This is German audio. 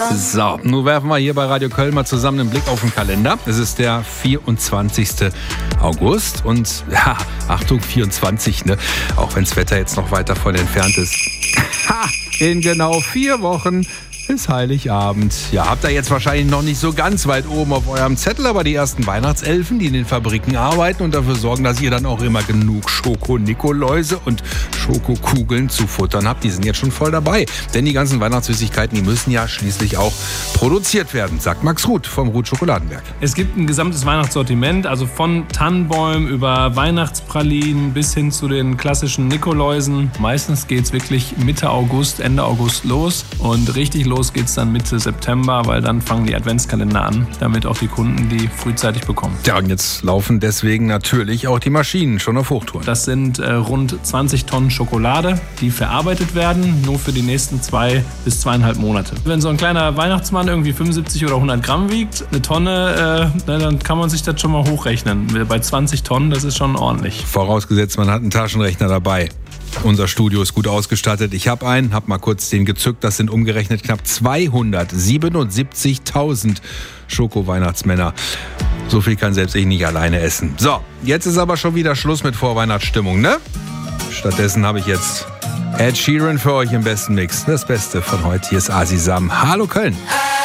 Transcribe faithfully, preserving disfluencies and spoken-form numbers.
So, nun werfen wir hier bei Radio Köln mal zusammen einen Blick auf den Kalender. Es ist der vierundzwanzigste August und ja, Achtung, vierundzwanzig, ne? Auch wenn das Wetter jetzt noch weit davon entfernt ist. Ha, in genau vier Wochen ist Heiligabend. Ja, habt ihr jetzt wahrscheinlich noch nicht so ganz weit oben auf eurem Zettel, aber die ersten Weihnachtselfen, die in den Fabriken arbeiten und dafür sorgen, dass ihr dann auch immer genug Schoko-Nikoläuse und Schokokugeln zu futtern habt, die sind jetzt schon voll dabei. Denn die ganzen Weihnachtssüßigkeiten, die müssen ja schließlich auch produziert werden, sagt Max Ruth vom Ruth Schokoladenwerk. Es gibt ein gesamtes Weihnachtssortiment, also von Tannenbäumen über Weihnachtspralinen bis hin zu den klassischen Nikoläusen. Meistens geht es wirklich Mitte August, Ende August los und richtig los geht es dann Mitte September, weil dann fangen die Adventskalender an, damit auch die Kunden die frühzeitig bekommen. Ja, und jetzt laufen deswegen natürlich auch die Maschinen schon auf Hochtouren. Das sind äh, rund zwanzig Tonnen Schokolade, die verarbeitet werden, nur für die nächsten zwei bis zweieinhalb Monate. Wenn so ein kleiner Weihnachtsmann irgendwie fünfundsiebzig oder hundert Gramm wiegt, eine Tonne, äh, dann kann man sich das schon mal hochrechnen. Bei zwanzig Tonnen, das ist schon ordentlich. Vorausgesetzt, man hat einen Taschenrechner dabei. Unser Studio ist gut ausgestattet. Ich habe einen, habe mal kurz den gezückt. Das sind umgerechnet knapp zweihundertsiebenundsiebzigtausend Schoko-Weihnachtsmänner. So viel kann selbst ich nicht alleine essen. So, jetzt ist aber schon wieder Schluss mit Vorweihnachtsstimmung, ne? Stattdessen habe ich jetzt Ed Sheeran für euch im besten Mix. Das Beste von heute. Hier ist Asi Sam. Hallo Köln.